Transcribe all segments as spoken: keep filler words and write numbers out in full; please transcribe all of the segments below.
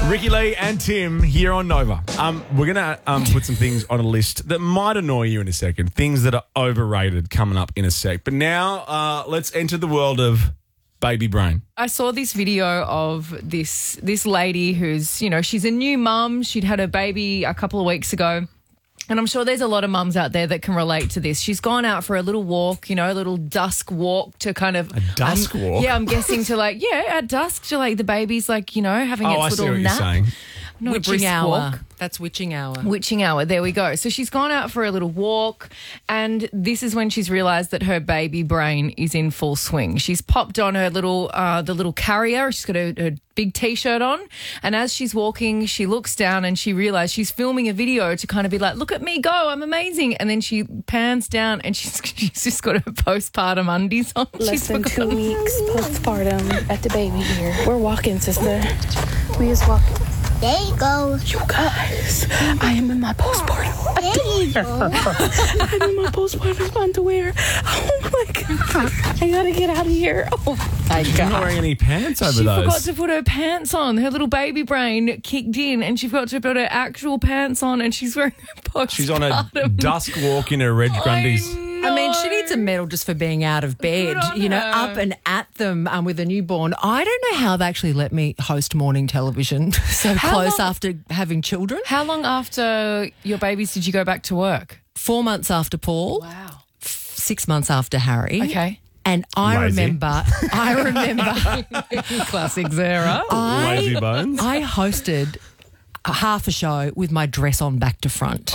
Ricky Lee and Tim here on Nova. Um, we're going to um, put some things on a list that might annoy you in a second, things that are overrated coming up in a sec. But now uh, let's enter the world of baby brain. I saw this video of this this lady who's, you know, she's a new mum. She'd had her baby a couple of weeks ago. And I'm sure there's a lot of mums out there that can relate to this. She's gone out for a little walk, you know, a little dusk walk to kind of... A dusk um, walk? Yeah, I'm guessing to like, yeah, at dusk to like the baby's like, you know, having Oh, I its see little what nap. you're saying. Not a Witching brisk hour. walk. That's witching hour. Witching hour. There we go. So she's gone out for a little walk, and this is when she's realised that her baby brain is in full swing. She's popped on her little, uh, the little carrier. She's got her, her big T-shirt on, and as she's walking, she looks down and she realised she's filming a video to kind of be like, "Look at me go! I'm amazing!" And then she pans down and she's she's just got her postpartum undies on. Less She's than forgotten. two weeks postpartum at the baby here. We're walking, sister. We is walking. There you go. You guys, I am in my postpartum There you go. I'm in my postpartum underwear. Oh my god! I gotta get out of here. Oh my She's not god! wearing any pants over She those. forgot to put her pants on. Her little baby brain kicked in, and she forgot to put her actual pants on, and she's wearing her postpartum. She's on a dusk walk in her red Grundies. I mean, she needs a medal just for being out of bed, Good on you know, her. up and at them um, with a newborn. I don't know how they actually let me host morning television so How close long- after having children. How long after your babies did you go back to work? Four months after Paul, Wow. six months after Harry. Okay. And I Lazy. remember, I remember, Classic Zara. Lazy I, bones. I hosted a half a show with my dress on back to front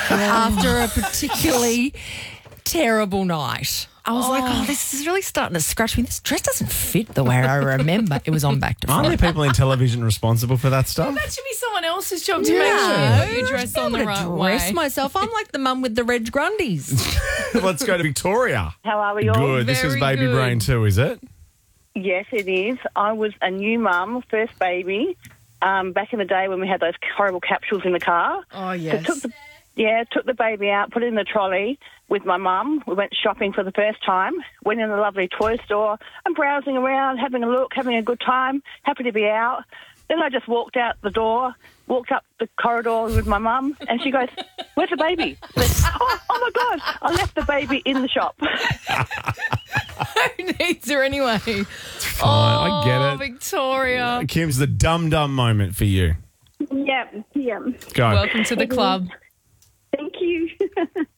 after a particularly terrible night. I was like, oh, this is really starting to scratch me. This dress doesn't fit the way I remember. It was on back to front. Aren't there people in television responsible for that stuff? That should be someone else's job to Yeah. make sure you put your I dress should be on the able right to way. dress myself. I'm like the mum with the red Grundies. Let's go to Victoria. How are we all? Good. This is Very baby good. brain too, is it? Yes, it is. I was a new mum, first baby, um, back in the day when we had those horrible capsules in the car. Oh, So yes. took the, yeah, took the baby out, put it in the trolley with my mum. We went shopping for the first time, went in the lovely toy store. I'm browsing around, having a look, having a good time, happy to be out. Then I just walked out the door, walked up the corridor with my mum, and she goes, "Where's the baby?" I went, oh, oh, my God, I left the baby in the shop. Who needs her anyway? Fine, I get Oh, it. Victoria. Kim's the dumb dumb moment for you. Yeah, yeah. Go. Welcome to the club. Thank you.